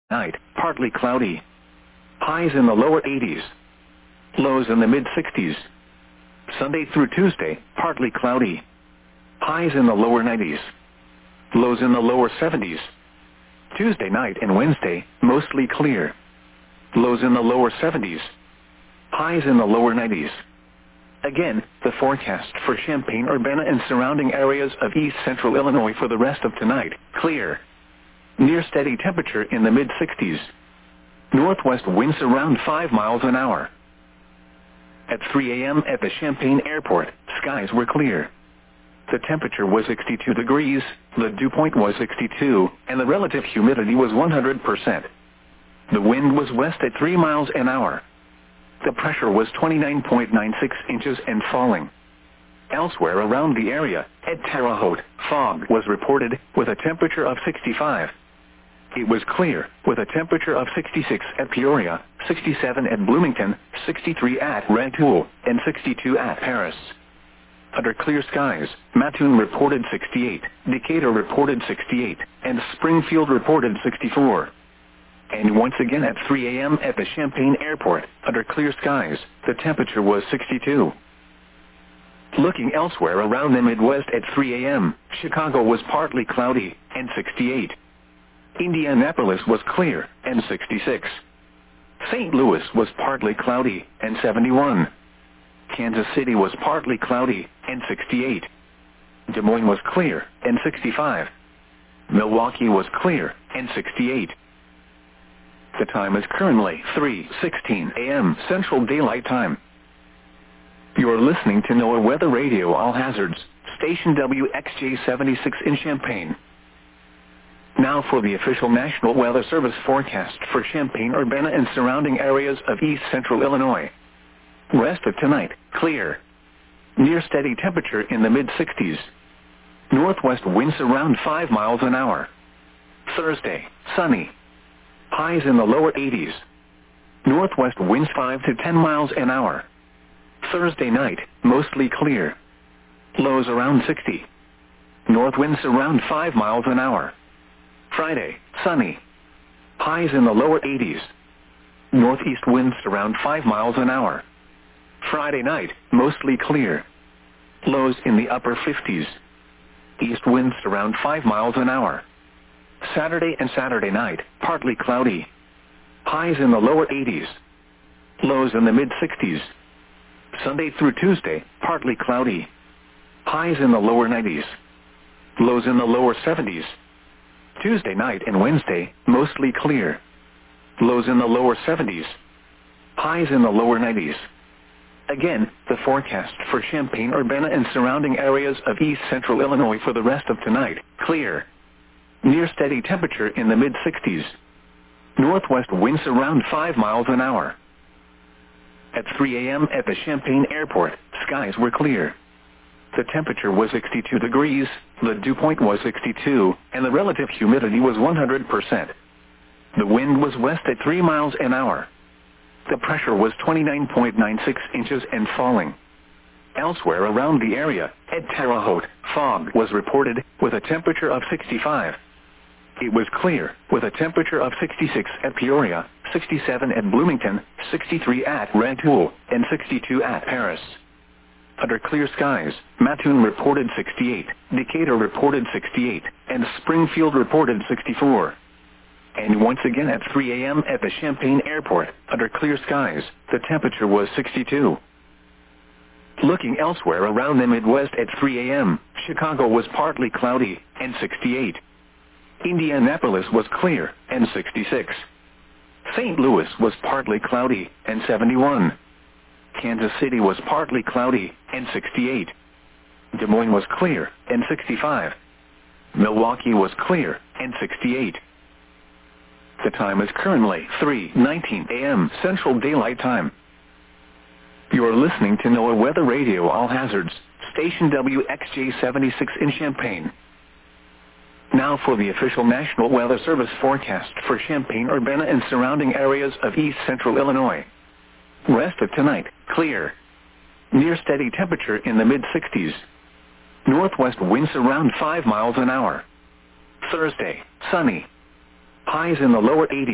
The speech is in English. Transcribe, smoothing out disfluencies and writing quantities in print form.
Night, partly cloudy. Highs in the lower 80s. Lows in the mid-60s. Sunday through Tuesday, partly cloudy. Highs in the lower 90s. Lows in the lower 70s. Tuesday night and Wednesday, mostly clear. Lows in the lower 70s. Highs in the lower 90s. Again, the forecast for Champaign-Urbana and surrounding areas of east central Illinois for the rest of tonight, clear. Near steady temperature in the mid-60s. Northwest winds around 5 miles an hour. At 3 a.m. at the Champaign Airport, skies were clear. The temperature was 62 degrees, the dew point was 62, and the relative humidity was 100%. The wind was west at 3 miles an hour. The pressure was 29.96 inches and falling. Elsewhere around the area, at Terre Haute, fog was reported, with a temperature of 65. It was clear, with a temperature of 66 at Peoria, 67 at Bloomington, 63 at Rantoul, and 62 at Paris. Under clear skies, Mattoon reported 68, Decatur reported 68, and Springfield reported 64. And once again at 3 a.m. at the Champaign Airport, under clear skies, the temperature was 62. Looking elsewhere around the Midwest at 3 a.m., Chicago was partly cloudy, and 68. Indianapolis was clear, and 66. St. Louis was partly cloudy, and 71. Kansas City was partly cloudy, and 68. Des Moines was clear, and 65. Milwaukee was clear, and 68. The time is currently 3:16 a.m. Central Daylight Time. You are listening to NOAA Weather Radio All Hazards, station WXJ-76 in Champaign. Now for the official National Weather Service forecast for Champaign-Urbana and surrounding areas of east central Illinois. Rest of tonight, clear. Near steady temperature in the mid-60s. Northwest winds around 5 miles an hour. Thursday, sunny. Highs in the lower 80s. Northwest winds 5 to 10 miles an hour. Thursday night, mostly clear. Lows around 60. North winds around 5 miles an hour. Friday, sunny. Highs in the lower 80s. Northeast winds around 5 miles an hour. Friday night, mostly clear. Lows in the upper 50s. East winds around 5 miles an hour. Saturday and Saturday night, partly cloudy. Highs in the lower 80s. Lows in the mid-60s. Sunday through Tuesday, partly cloudy. Highs in the lower 90s. Lows in the lower 70s. Tuesday night and Wednesday, mostly clear. Lows in the lower 70s. Highs in the lower 90s. Again, the forecast for Champaign-Urbana and surrounding areas of east central Illinois for the rest of tonight, clear. Near steady temperature in the mid-60s. Northwest winds around 5 miles an hour. At 3 a.m. at the Champaign Airport, skies were clear. The temperature was 62 degrees, the dew point was 62, and the relative humidity was 100%. The wind was west at 3 miles an hour. The pressure was 29.96 inches and falling. Elsewhere around the area, at Terre Haute, fog was reported, with a temperature of 65. It was clear, with a temperature of 66 at Peoria, 67 at Bloomington, 63 at Rantoul, and 62 at Paris. Under clear skies, Mattoon reported 68, Decatur reported 68, and Springfield reported 64. And once again at 3 a.m. at the Champaign Airport, under clear skies, the temperature was 62. Looking elsewhere around the Midwest at 3 a.m., Chicago was partly cloudy, and 68. Indianapolis was clear, and 66. St. Louis was partly cloudy, and 71. Kansas City was partly cloudy, and 68. Des Moines was clear, and 65. Milwaukee was clear, and 68. The time is currently 3:19 a.m. Central Daylight Time. You are listening to NOAA Weather Radio All Hazards, station WXJ-76 in Champaign. Now for the official National Weather Service forecast for Champaign-Urbana and surrounding areas of east central Illinois. Rest of tonight, clear. Near steady temperature in the mid-60s. Northwest winds around 5 miles an hour. Thursday, sunny. Highs in the lower 80s.